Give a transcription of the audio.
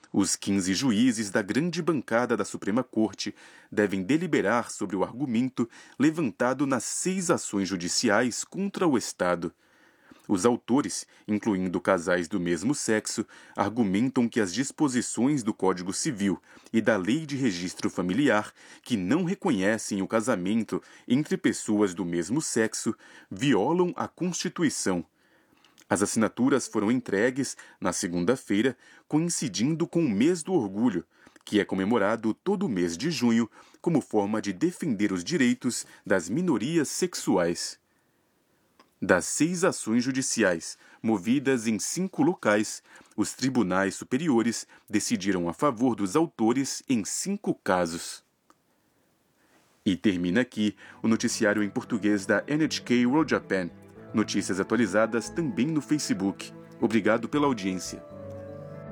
Os 15 juízes da grande bancada da Suprema Corte devem deliberar sobre o argumento levantado nas 6 ações judiciais contra o Estado. Os autores, incluindo casais do mesmo sexo, argumentam que as disposições do Código Civil e da Lei de Registro Familiar, que não reconhecem o casamento entre pessoas do mesmo sexo, violam a Constituição. As assinaturas foram entregues na segunda-feira, coincidindo com o Mês do Orgulho, que é comemorado todo mês de junho como forma de defender os direitos das minorias sexuais. Das 6 ações judiciais, movidas em 5 locais, os tribunais superiores decidiram a favor dos autores em 5 casos. E termina aqui o noticiário em português da NHK World Japan. Notícias atualizadas também no Facebook. Obrigado pela audiência.